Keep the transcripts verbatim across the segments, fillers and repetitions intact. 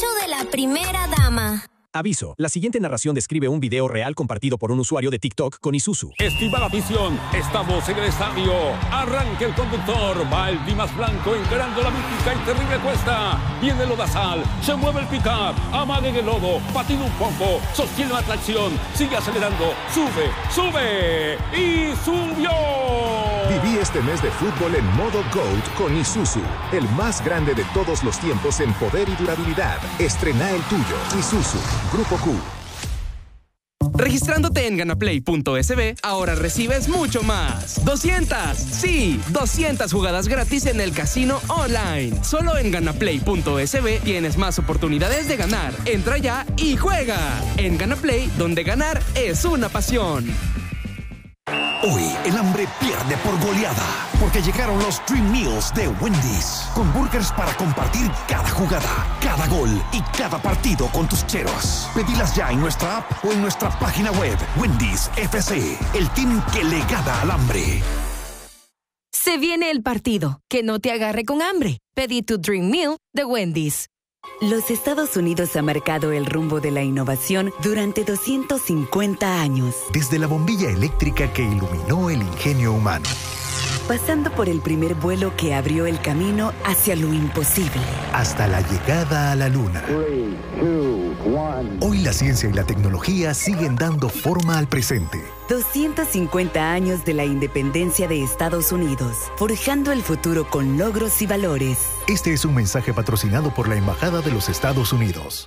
despacho de la primera dama. Aviso, la siguiente narración describe un video real compartido por un usuario de TikTok con Isuzu. Estimada afición, estamos en el estadio. Arranca el conductor, va el Dimas Blanco encarando la mítica y terrible cuesta. Viene el lodazal, se mueve el pick-up, amaga en el lodo, patina un poco, sostiene la tracción, sigue acelerando, sube, sube y subió. Viví este mes de fútbol en modo GOAT con Isuzu, el más grande de todos los tiempos en poder y durabilidad. Estrena el tuyo, Isuzu. Grupo Q. Registrándote en ganaplay punto es be, ahora recibes mucho más. doscientas, sí, doscientas jugadas gratis en el casino online. Solo en ganaplay punto es be tienes más oportunidades de ganar. Entra ya y juega. En Ganaplay, donde ganar es una pasión. Hoy el hambre pierde por goleada, porque llegaron los Dream Meals de Wendy's, con burgers para compartir cada jugada, cada gol y cada partido con tus cheros. Pedilas ya en nuestra app o en nuestra página web. Wendy's F C, el team que le gana al hambre. Se viene el partido, que no te agarre con hambre. Pedí tu Dream Meal de Wendy's. Los Estados Unidos ha marcado el rumbo de la innovación durante doscientos cincuenta años. Desde la bombilla eléctrica que iluminó el ingenio humano, pasando por el primer vuelo que abrió el camino hacia lo imposible, hasta la llegada a la luna. Three, two, one. Hoy la ciencia y la tecnología siguen dando forma al presente. doscientos cincuenta años de la independencia de Estados Unidos, forjando el futuro con logros y valores. Este es un mensaje patrocinado por la Embajada de los Estados Unidos.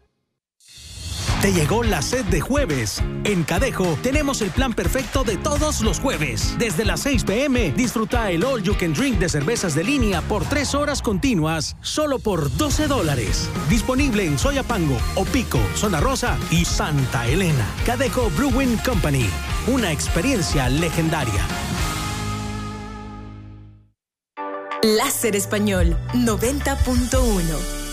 Te llegó la sed de jueves. En Cadejo tenemos el plan perfecto de todos los jueves. Desde las seis pe eme, disfruta el All You Can Drink de cervezas de línea por tres horas continuas, solo por doce dólares. Disponible en Soyapango, Opico, Zona Rosa y Santa Elena. Cadejo Brewing Company, una experiencia legendaria. Láser Español noventa punto uno.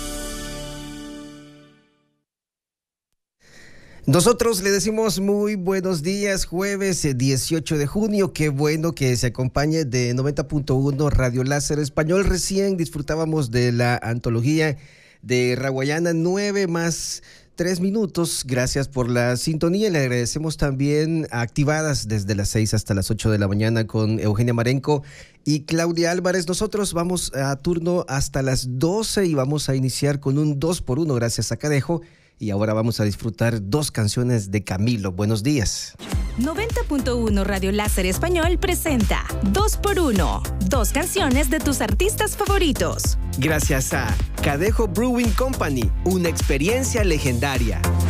Nosotros le decimos muy buenos días, jueves dieciocho de junio. Qué bueno que se acompañe de noventa punto uno Radio Láser Español. Recién disfrutábamos de la antología de Raguayana, nueve más tres minutos. Gracias por la sintonía. Le agradecemos también a Activadas desde las seis hasta las ocho de la mañana con Eugenia Marenco y Claudia Álvarez. Nosotros vamos a turno hasta las doce y vamos a iniciar con un dos por uno gracias a Cadejo. Y ahora vamos a disfrutar dos canciones de Camilo. Buenos días. noventa punto uno Radio Láser Español presenta dos por uno. Dos canciones de tus artistas favoritos. Gracias a Cadejo Brewing Company, una experiencia legendaria.